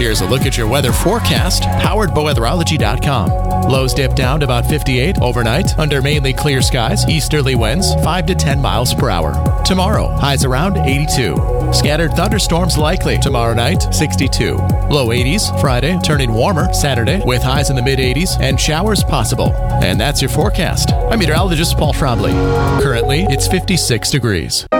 Here's a look at your weather forecast, powered by weatherology.com. Lows dip down to about 58 overnight under mainly clear skies, easterly winds 5 to 10 miles per hour. Tomorrow, highs around 82. Scattered thunderstorms likely tomorrow night, 62. Low 80s Friday, turning warmer Saturday with highs in the mid 80s and showers possible. And that's your forecast. I'm meteorologist Paul Trombley. Currently, it's 56 degrees.